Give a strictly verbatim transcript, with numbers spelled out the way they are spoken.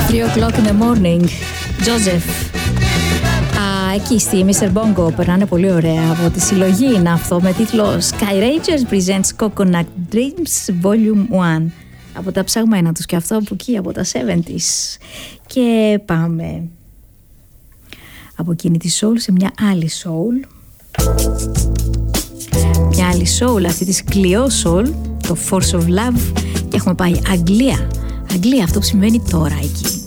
three o'clock in the morning. Joseph. Α, εκεί στη μίστερ Bongo περνάνε πολύ ωραία από τη συλλογή είναι αυτό με τίτλο Sky Rangers presents Coconut Dreams Volume one. Από τα ψαγμένα τους και αυτό από εκεί, από τα εβδομήντα. Και πάμε από εκείνη τη soul σε μια άλλη soul. Μια άλλη soul, αυτή της Clio soul, το Force of Love. Και έχουμε πάει Αγγλία. Αγγλία, αυτό που συμβαίνει τώρα εκεί.